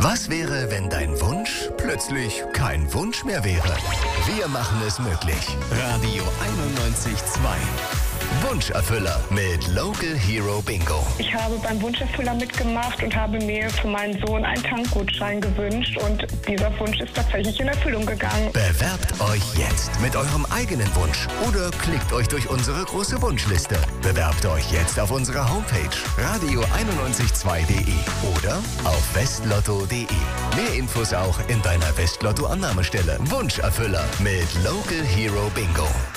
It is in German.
Was wäre, wenn dein Wunsch plötzlich kein Wunsch mehr wäre? Wir machen es möglich. Radio 91.2. Wunscherfüller mit Local Hero Bingo. Ich habe beim Wunscherfüller mitgemacht und habe mir für meinen Sohn einen Tankgutschein gewünscht und dieser Wunsch ist tatsächlich in Erfüllung gegangen. Bewerbt euch jetzt mit eurem eigenen Wunsch oder klickt euch durch unsere große Wunschliste. Bewerbt euch jetzt auf unserer Homepage radio912.de oder auf westlotto.de. Mehr Infos auch in deiner Westlotto-Annahmestelle. Wunscherfüller mit Local Hero Bingo.